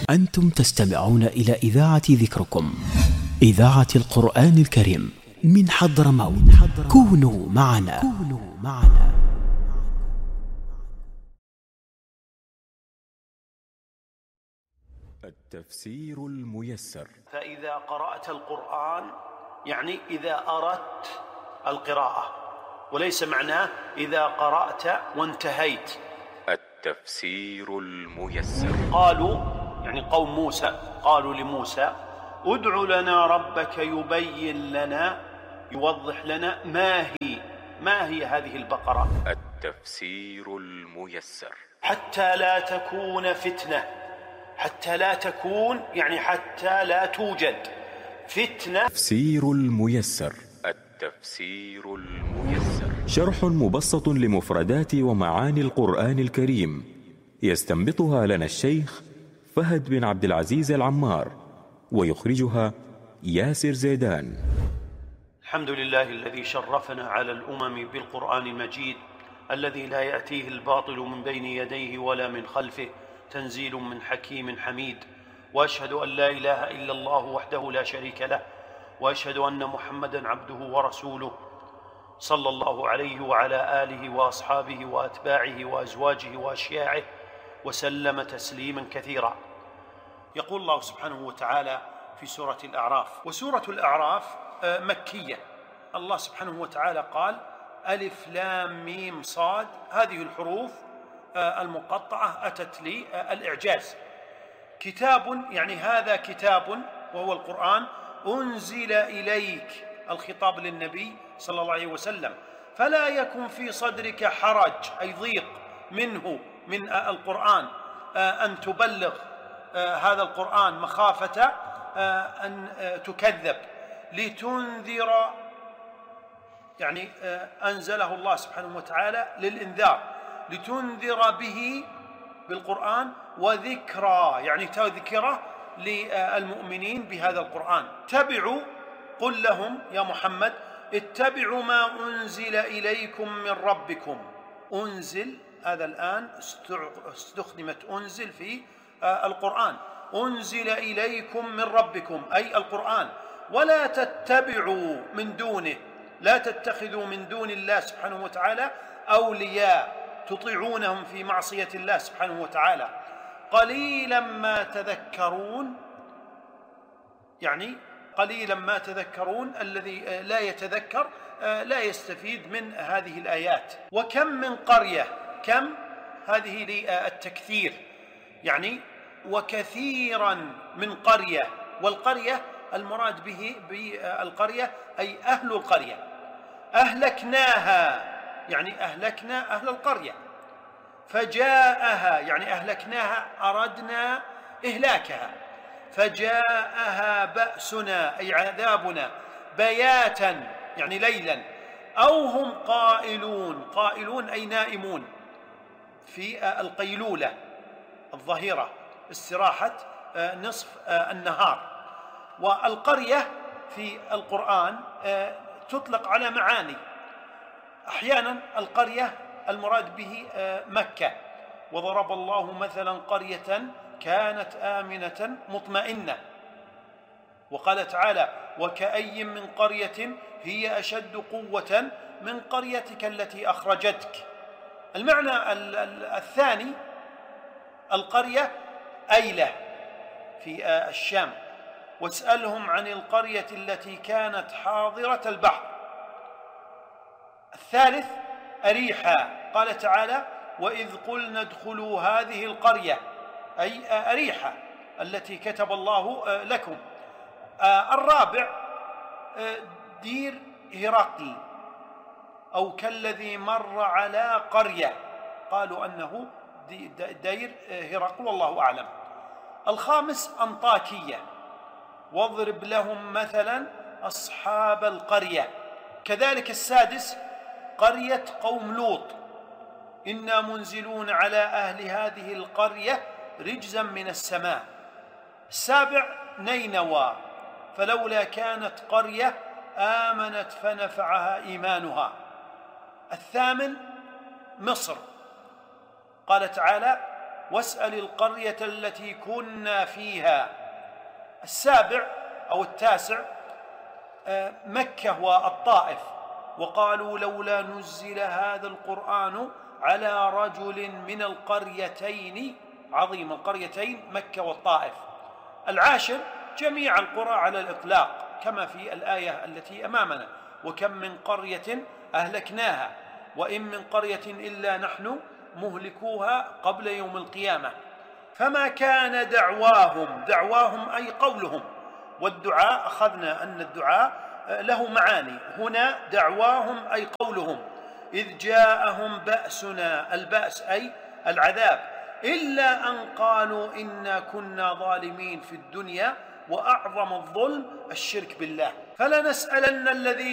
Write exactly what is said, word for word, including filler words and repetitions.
أنتم تستمعون إلى إذاعة ذكركم، إذاعة القرآن الكريم من حضرموت. كونوا معنا. كونوا معنا. التفسير الميسر. فإذا قرأت القرآن يعني إذا أردت القراءة، وليس معناه إذا قرأت وانتهيت. التفسير الميسر. قالوا يعني قوم موسى قالوا لموسى ادع لنا ربك يبين لنا يوضح لنا ما هي ما هي هذه البقرة. التفسير الميسر. حتى لا تكون فتنة، حتى لا تكون يعني حتى لا توجد فتنة. تفسير الميسر. التفسير الميسر شرح مبسط لمفردات ومعاني القرآن الكريم، يستنبطها لنا الشيخ فهد بن عبد العزيز العمار، ويخرجها ياسر زيدان. الحمد لله الذي شرفنا على الأمم بالقرآن المجيد، الذي لا يأتيه الباطل من بين يديه ولا من خلفه، تنزيل من حكيم حميد. وأشهد أن لا إله إلا الله وحده لا شريك له، وأشهد أن محمدًا عبده ورسوله، صلى الله عليه وعلى آله وأصحابه وأتباعه وأزواجه وأشياعه وسلم تسليمًا كثيرا. يقول الله سبحانه وتعالى في سورة الأعراف، وسورة الأعراف مكية. الله سبحانه وتعالى قال ألف لام ميم صاد، هذه الحروف المقطعة أتت للإعجاز. كتاب يعني هذا كتاب وهو القرآن أنزل إليك، الخطاب للنبي صلى الله عليه وسلم، فلا يكن في صدرك حرج أي ضيق منه من القرآن، أن تبلغ هذا القرآن مخافة أن تكذب، لتنذر يعني أنزله الله سبحانه وتعالى للإنذار، لتنذر به بالقرآن، وذكرى يعني تذكرة للمؤمنين بهذا القرآن. اتبعوا، قل لهم يا محمد اتبعوا ما أنزل إليكم من ربكم. أنزل هذا الآن استخدمت أنزل في القرآن، أنزل إليكم من ربكم أي القرآن، ولا تتبعوا من دونه، لا تتخذوا من دون الله سبحانه وتعالى أولياء تطيعونهم في معصية الله سبحانه وتعالى، قليلا ما تذكرون، يعني قليلا ما تذكرون، الذي لا يتذكر لا يستفيد من هذه الآيات. وكم من قرية، كم هذه للتكثير يعني وكثيرا من قرية، والقرية المراد به بالقرية أي أهل القرية، أهلكناها يعني أهلكنا أهل القرية، فجاءها يعني أهلكناها أردنا إهلاكها، فجاءها بأسنا أي عذابنا بياتا يعني ليلا، أو هم قائلون، قائلون أي نائمون في القيلولة الظهيرة، استراحة نصف النهار. والقرية في القرآن تطلق على معاني، أحيانا القرية المراد به مكة، وضرب الله مثلا قرية كانت آمنة مطمئنة، وقال تعالى وكأي من قرية هي أشد قوة من قريتك التي أخرجتك. المعنى الثاني القرية أيلة في الشام، واسألهم عن القرية التي كانت حاضرة البحر. الثالث أريحا، قال تعالى وإذ قلنا ادخلوا هذه القرية أي أريحا التي كتب الله لكم. الرابع دير هرقل، أو كالذي مر على قرية، قالوا أنه دير هرقل والله أعلم. الخامس أنطاكية، واضرب لهم مثلا أصحاب القرية. كذلك السادس قرية قوم لوط، إنا منزلون على أهل هذه القرية رجزا من السماء. السابع نينوى، فلولا كانت قرية آمنت فنفعها إيمانها. الثامن مصر، قال تعالى واسأل القرية التي كنا فيها. السابع أو التاسع مكة والطائف، وقالوا لولا نزل هذا القرآن على رجل من القريتين عظيم، القريتين مكة والطائف. العاشر جميع القرى على الإطلاق كما في الآية التي أمامنا: وكم من قرية أهلكناها وإن من قرية إلا نحن مهلكوها قبل يوم القيامة. فما كان دعواهم، دعواهم أي قولهم، والدعاء أخذنا أن الدعاء له معاني، هنا دعواهم أي قولهم، إذ جاءهم بأسنا، البأس أي العذاب، إلا أن قالوا إنا كنا ظالمين في الدنيا، وأعظم الظلم الشرك بالله. فلنسألن الذين